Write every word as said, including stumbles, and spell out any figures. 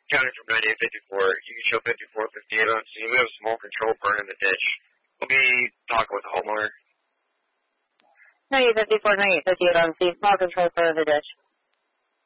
counting from ninety-eight fifty-four, you can show fifty-four, fifty-eight on scene. We have a small control burn in the ditch. We'll be talking with the homeowner. ninety-eight fifty-four, ninety-eight fifty-eight on scene. Small control burn in the ditch.